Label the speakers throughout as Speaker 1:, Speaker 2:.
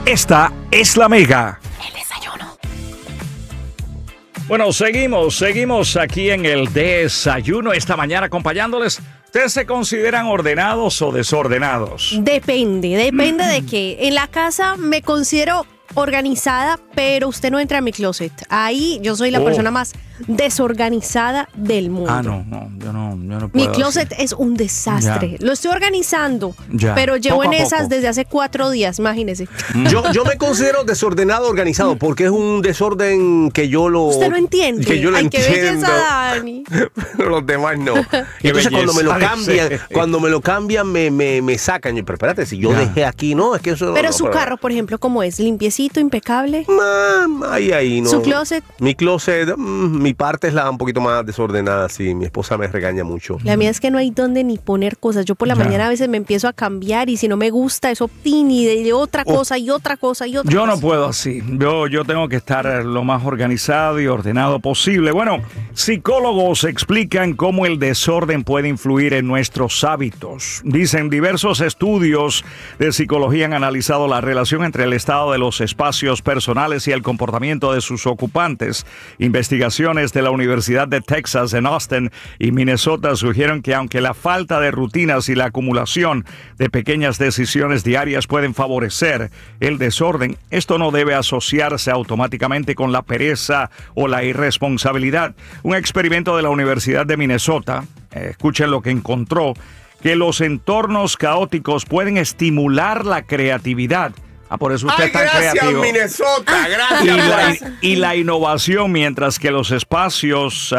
Speaker 1: Esta es La Mega.
Speaker 2: El desayuno.
Speaker 1: Bueno, seguimos aquí en el desayuno esta mañana acompañándoles. ¿Ustedes se consideran ordenados o desordenados?
Speaker 2: Depende de qué. En la casa me considero organizada, pero usted no entra a mi closet. Ahí yo soy la persona más desorganizada del mundo.
Speaker 1: Yo no puedo.
Speaker 2: Mi closet es un desastre.
Speaker 1: Ya.
Speaker 2: Lo estoy organizando,
Speaker 1: Ya.
Speaker 2: pero llevo
Speaker 1: Poco
Speaker 2: en
Speaker 1: a
Speaker 2: esas
Speaker 1: poco.
Speaker 2: desde hace 4 días, imagínese.
Speaker 3: Yo me considero desordenado, organizado, porque es un desorden que yo lo...
Speaker 2: Usted lo entiende.
Speaker 3: Que yo lo
Speaker 2: Ay, qué
Speaker 3: entiendo.
Speaker 2: belleza, Dani.
Speaker 3: Pero los demás no.
Speaker 1: Qué
Speaker 3: Entonces
Speaker 1: belleza.
Speaker 3: cuando me lo cambian, me sacan. Pero espérate, si yo
Speaker 1: Ya.
Speaker 3: dejé aquí, no, es que eso...
Speaker 2: Pero
Speaker 3: no,
Speaker 2: su carro, por ejemplo, ¿cómo es? ¿Limpiecito, impecable?
Speaker 3: Ahí, no.
Speaker 2: ¿Su closet?
Speaker 3: Mi closet, mi parte es la un poquito más desordenada, sí. Mi esposa me regaña mucho.
Speaker 2: La mía es que no hay dónde ni poner cosas. Yo por la
Speaker 1: Ya.
Speaker 2: mañana a veces me empiezo a cambiar y si no me gusta eso pini de otra cosa y otra cosa y otra
Speaker 1: Yo
Speaker 2: cosa.
Speaker 1: no puedo así. Yo tengo que estar lo más organizado y ordenado posible. Bueno, psicólogos explican cómo el desorden puede influir en nuestros hábitos. Dicen, diversos estudios de psicología han analizado la relación entre el estado de los espacios personales y el comportamiento de sus ocupantes. Investigaciones de la Universidad de Texas en Austin y Minnesota sugieren que aunque la falta de rutinas y la acumulación de pequeñas decisiones diarias pueden favorecer el desorden, esto no debe asociarse automáticamente con la pereza o la irresponsabilidad. Un experimento de la Universidad de Minnesota, escuchen lo que encontró, que los entornos caóticos pueden estimular la creatividad. Por eso usted es tan creativo.
Speaker 3: Minnesota! ¡Gracias!
Speaker 1: Y la innovación, mientras que los espacios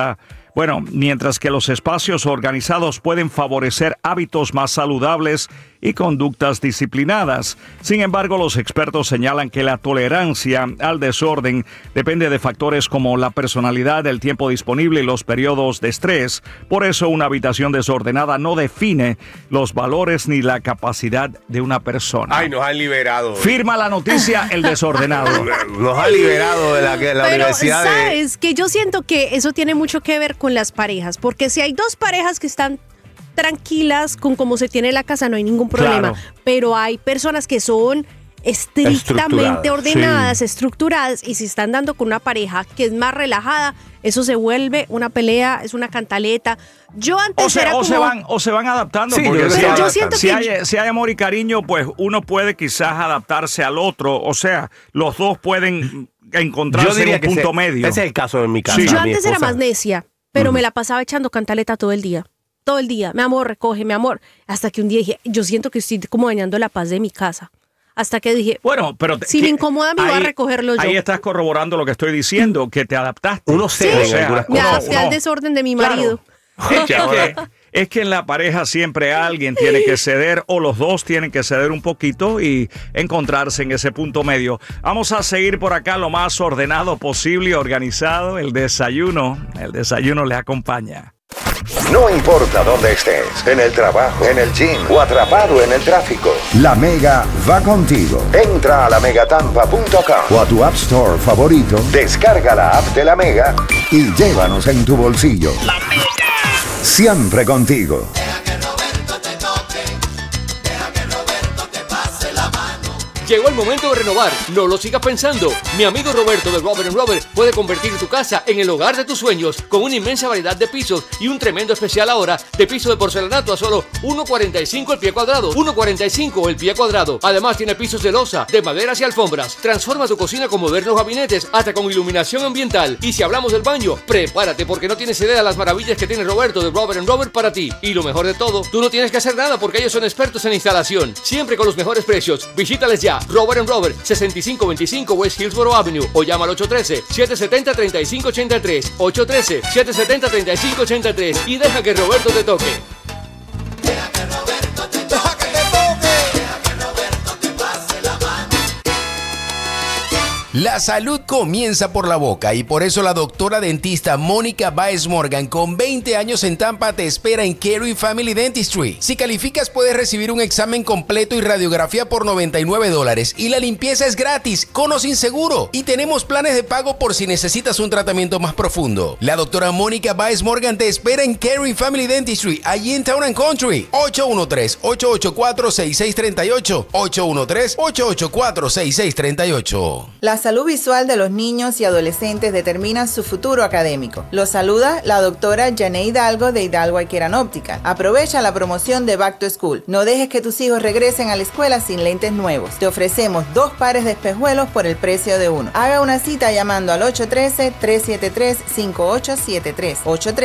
Speaker 1: organizados pueden favorecer hábitos más saludables y conductas disciplinadas. Sin embargo, los expertos señalan que la tolerancia al desorden depende de factores como la personalidad, el tiempo disponible y los periodos de estrés. Por eso, una habitación desordenada no define los valores ni la capacidad de una persona.
Speaker 3: Ay, nos han liberado.
Speaker 1: Firma la noticia el desordenado.
Speaker 3: Nos han liberado de la
Speaker 2: Pero,
Speaker 3: universidad de...
Speaker 2: ¿sabes? Que yo siento que eso tiene mucho que ver con las parejas, porque si hay dos parejas que están tranquilas con cómo se tiene la casa, no hay ningún problema.
Speaker 1: Claro.
Speaker 2: Pero hay personas que son estrictamente ordenadas, estructuradas, y si están dando con una pareja que es más relajada, eso se vuelve una pelea, es una cantaleta. Yo antes era como...
Speaker 1: o se van adaptando.
Speaker 3: Sí,
Speaker 1: Porque
Speaker 2: pero yo siento
Speaker 1: si
Speaker 2: que...
Speaker 1: si hay amor y cariño, pues uno puede quizás adaptarse al otro. O sea, los dos pueden encontrarse en un punto medio.
Speaker 3: Ese es el caso en mi casa.
Speaker 1: Sí.
Speaker 2: Yo
Speaker 3: Mi
Speaker 2: antes era
Speaker 3: esposa.
Speaker 2: más necia, pero me la pasaba echando cantaleta todo el día. Todo el día. Mi amor, recoge, mi amor. Hasta que un día dije, yo siento que estoy como dañando la paz de mi casa. Hasta que dije,
Speaker 1: Bueno, pero
Speaker 2: si me incomoda, me voy a recogerlo yo.
Speaker 1: Ahí estás corroborando lo que estoy diciendo, que te adaptaste.
Speaker 3: Uno cede en algunas
Speaker 2: Me
Speaker 3: cosas.
Speaker 2: adapté al desorden de mi marido.
Speaker 1: Es que en la pareja siempre alguien tiene que ceder o los dos tienen que ceder un poquito y encontrarse en ese punto medio. Vamos a seguir por acá lo más ordenado posible y organizado. El desayuno le acompaña.
Speaker 4: No importa dónde estés, en el trabajo, en el gym o atrapado en el tráfico.
Speaker 5: La Mega va contigo.
Speaker 4: Entra a lamegatampa.com
Speaker 5: O a tu App Store favorito
Speaker 4: Descarga la app de La Mega.
Speaker 5: y llévanos en tu bolsillo. La Mega. Siempre contigo.
Speaker 6: Llegó el momento de renovar, no lo sigas pensando. Mi amigo Roberto de Robert Robert puede convertir tu casa en el hogar de tus sueños con una inmensa variedad de pisos y un tremendo especial ahora de piso de porcelanato a solo $1.45 el pie cuadrado. $1.45 el pie cuadrado. Además tiene pisos de losa, de maderas y alfombras. Transforma tu cocina con modernos gabinetes hasta con iluminación ambiental. Y si hablamos del baño, prepárate porque no tienes idea de las maravillas que tiene Roberto de Robert Robert para ti. Y lo mejor de todo, tú no tienes que hacer nada porque ellos son expertos en instalación. Siempre con los mejores precios. Visítales ya. Robert Robert, 6525 West Hillsborough Avenue o llama al 813-770-3583. 813-770-3583 y deja que Roberto te toque.
Speaker 7: Deja que Roberto te toque. Deja que Roberto te pase la mano.
Speaker 8: La salud comienza por la boca y por eso la doctora dentista Mónica Baez Morgan, con 20 años en Tampa, te espera en Caring Family Dentistry. Si calificas, puedes recibir un examen completo y radiografía por $99 y la limpieza es gratis, con o sin seguro. Y tenemos planes de pago por si necesitas un tratamiento más profundo. La doctora Mónica Baez Morgan te espera en Caring Family Dentistry, allí en Town and Country. 813-884-6638. 813-884-6638.
Speaker 9: La salud visual de los niños y adolescentes determina su futuro académico. Los saluda la doctora Jané Hidalgo de Hidalgo Eye Care and Optical. Aprovecha la promoción de Back to School. No dejes que tus hijos regresen a la escuela sin lentes nuevos. Te ofrecemos 2 pares de espejuelos por el precio de uno. Haga una cita llamando al 813-373-5873.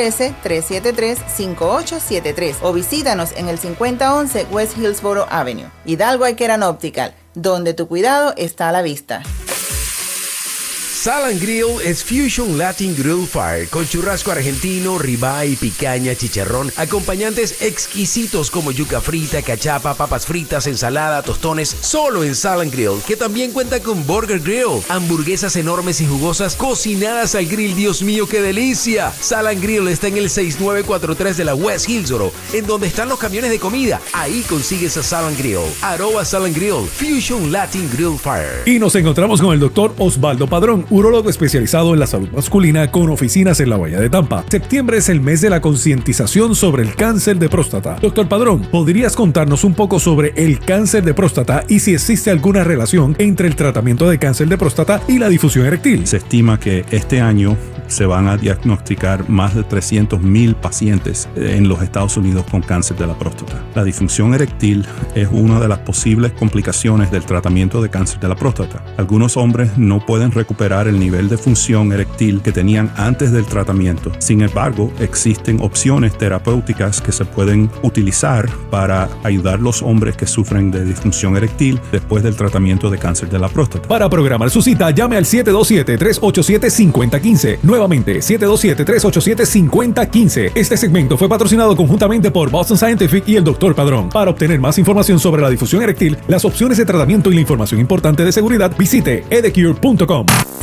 Speaker 9: 813-373-5873 o visítanos en el 5011 West Hillsboro Avenue. Hidalgo Eye Care and Optical, donde tu cuidado está a la vista.
Speaker 8: Sal & Grill es Fusion Latin Grill Fire con churrasco argentino, ribeye, picaña, chicharrón, acompañantes exquisitos como yuca frita, cachapa, papas fritas, ensalada, tostones, solo en Sal & Grill, que también cuenta con Burger Grill, hamburguesas enormes y jugosas cocinadas al grill. Dios mío, qué delicia. Sal & Grill está en el 6943 de la West Hillsboro, en donde están los camiones de comida. Ahí consigues a Sal & Grill. @Sal & Grill, Fusion Latin Grill Fire.
Speaker 10: Y nos encontramos con el doctor Osvaldo Padrón, urólogo especializado en la salud masculina con oficinas en la Bahía de Tampa. Septiembre es el mes de la concientización sobre el cáncer de próstata. Doctor Padrón, ¿podrías contarnos un poco sobre el cáncer de próstata y si existe alguna relación entre el tratamiento de cáncer de próstata y la difusión eréctil?
Speaker 11: Se estima que este año se van a diagnosticar más de 300,000 pacientes en los Estados Unidos con cáncer de la próstata. La disfunción eréctil es una de las posibles complicaciones del tratamiento de cáncer de la próstata. Algunos hombres no pueden recuperar el nivel de función eréctil que tenían antes del tratamiento. Sin embargo, existen opciones terapéuticas que se pueden utilizar para ayudar a los hombres que sufren de disfunción eréctil después del tratamiento de cáncer de la próstata.
Speaker 10: Para programar su cita, llame al 727-387-5015. Nuevamente, 727-387-5015. Este segmento fue patrocinado conjuntamente por Boston Scientific y el Dr. Padrón. Para obtener más información sobre la difusión eréctil, las opciones de tratamiento y la información importante de seguridad, visite edecure.com.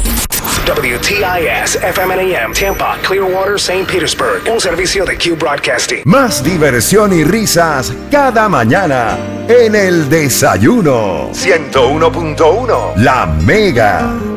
Speaker 12: WTIS FM AM Tampa, Clearwater, St. Petersburg. Un servicio de Q Broadcasting.
Speaker 5: Más diversión y risas cada mañana en el desayuno. 101.1 La Mega.